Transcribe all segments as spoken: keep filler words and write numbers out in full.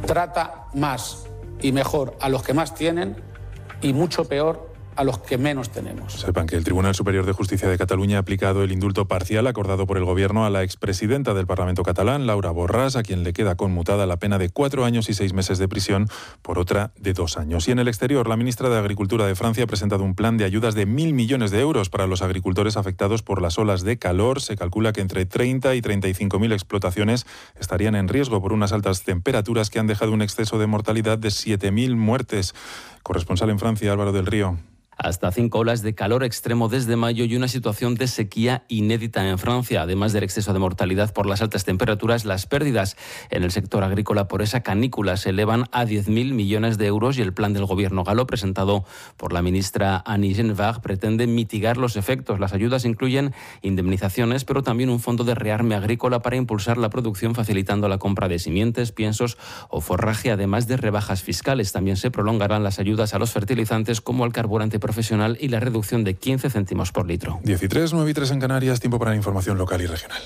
trata más y mejor a los que más tienen y mucho peor a los que menos tenemos. Sepan que el Tribunal Superior de Justicia de Cataluña ha aplicado el indulto parcial acordado por el Gobierno a la expresidenta del Parlamento catalán, Laura Borràs, a quien le queda conmutada la pena de cuatro años y seis meses de prisión por otra de dos años. Y en el exterior, la ministra de Agricultura de Francia ha presentado un plan de ayudas de mil millones de euros para los agricultores afectados por las olas de calor. Se calcula que entre treinta y treinta y cinco mil explotaciones estarían en riesgo por unas altas temperaturas que han dejado un exceso de mortalidad de siete mil muertes. Corresponsal en Francia, Álvaro del Río. Hasta cinco olas de calor extremo desde mayo y una situación de sequía inédita en Francia. Además del exceso de mortalidad por las altas temperaturas, las pérdidas en el sector agrícola por esa canícula se elevan a diez mil millones de euros y el plan del gobierno galo, presentado por la ministra Annie Genevard, pretende mitigar los efectos. Las ayudas incluyen indemnizaciones, pero también un fondo de rearme agrícola para impulsar la producción, facilitando la compra de simientes, piensos o forraje, además de rebajas fiscales. También se prolongarán las ayudas a los fertilizantes como al carburante profesional y la reducción de quince céntimos por litro. diez y tres, nueve y tres en Canarias, tiempo para la información local y regional.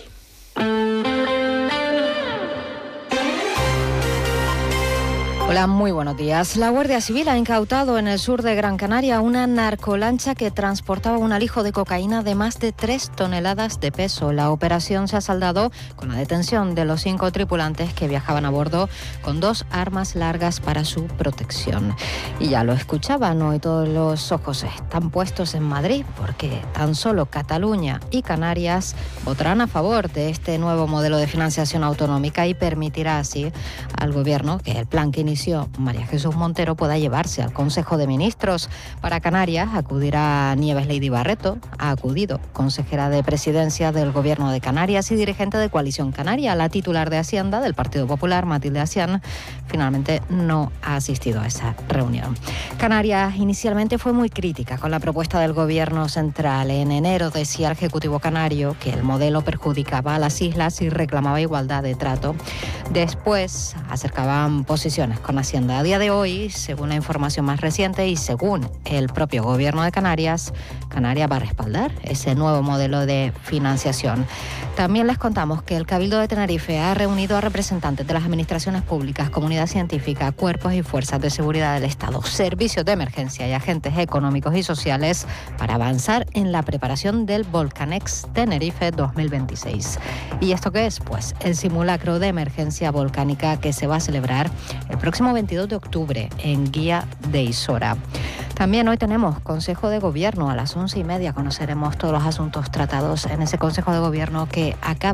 Hola, muy buenos días. La Guardia Civil ha incautado en el sur de Gran Canaria una narcolancha que transportaba un alijo de cocaína de más de tres toneladas de peso. La operación se ha saldado con la detención de los cinco tripulantes que viajaban a bordo con dos armas largas para su protección. Y ya lo escuchaban, hoy todos los ojos están puestos en Madrid porque tan solo Cataluña y Canarias votarán a favor de este nuevo modelo de financiación autonómica y permitirá así al Gobierno que el plan que inició María Jesús Montero pueda llevarse al Consejo de Ministros. Para Canarias acudirá Nieves Lady Barreto, ha acudido consejera de Presidencia del Gobierno de Canarias y dirigente de Coalición Canaria. La titular de Hacienda del Partido Popular, Matilde Acián, finalmente no ha asistido a esa reunión. Canarias inicialmente fue muy crítica con la propuesta del Gobierno central. En enero decía el Ejecutivo canario que el modelo perjudicaba a las islas y reclamaba igualdad de trato. Después acercaban posiciones con Hacienda. A día de hoy, según la información más reciente y según el propio Gobierno de Canarias, Canarias va a respaldar ese nuevo modelo de financiación. También les contamos que el Cabildo de Tenerife ha reunido a representantes de las administraciones públicas, comunidad científica, cuerpos y fuerzas de seguridad del Estado, servicios de emergencia y agentes económicos y sociales para avanzar en la preparación del Volcanex Tenerife dos mil veintiséis. ¿Y esto qué es? Pues el simulacro de emergencia volcánica que se va a celebrar el próximo veintidós de octubre en Guía de Isora. También hoy tenemos Consejo de Gobierno. A las once y media conoceremos todos los asuntos tratados en ese Consejo de Gobierno que acaba